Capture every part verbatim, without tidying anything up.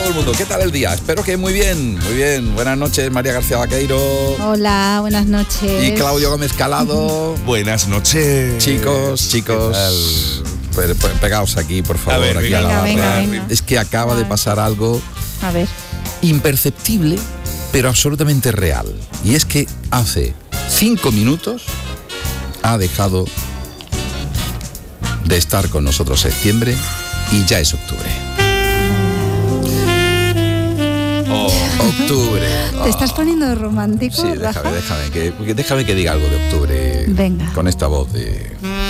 todo el mundo. ¿Qué tal el día? Espero que muy bien, muy bien. Buenas noches, María García Vaqueiro. Hola, buenas noches. Y Claudio Gómez Calado. Buenas noches. Chicos, chicos. Pues, pues, pegaos aquí, por favor. A ver, aquí venga, a la barra. venga, venga. Es que acaba de pasar algo A ver. imperceptible, pero absolutamente real. Y es que hace cinco minutos ha dejado de estar con nosotros septiembre y ya es octubre. Oh. Octubre. ¿Te estás poniendo romántico, Sí, Rafa? déjame, déjame que, que- déjame que diga algo de octubre. Venga. Con esta voz de...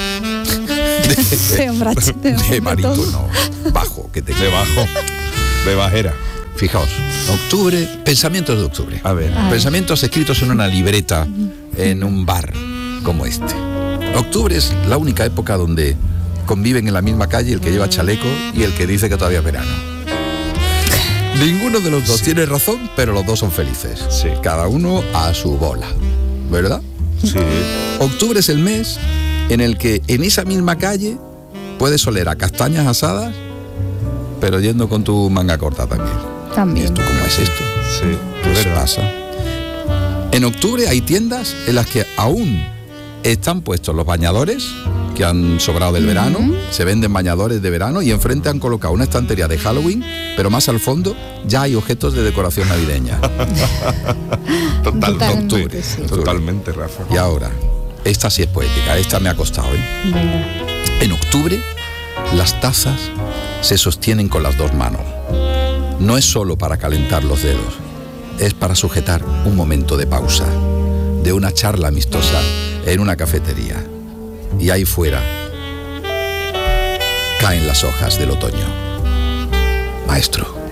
De hombrache, de de hombre barítono bajo que te De bajo. De bajera. Fijaos, octubre, pensamientos de octubre. A ver. Ay. Pensamientos escritos en una libreta en un bar como este. Octubre es la única época donde conviven en la misma calle el que lleva chaleco y el que dice que todavía es verano. Ninguno de los dos tiene razón, pero los dos son felices. Sí. Cada uno a su bola, ¿verdad? Sí. Octubre es el mes en el que en esa misma calle puedes oler a castañas asadas, pero yendo con tu manga corta también. ¿Y También. esto cómo es esto? Sí. ¿Qué Es se verdad. pasa? En octubre hay tiendas en las que aún están puestos los bañadores que han sobrado del verano, se venden bañadores de verano y enfrente han colocado una estantería de Halloween, pero más al fondo ya hay objetos de decoración navideña. Totalmente. Totalmente, sí. Totalmente, Rafa. Y ahora, esta sí es poética, esta me ha costado, ¿eh? Venga. En octubre, las tazas se sostienen con las dos manos. No es solo para calentar los dedos, es para sujetar un momento de pausa, de una charla amistosa en una cafetería. Y ahí fuera caen las hojas del otoño. Maestro.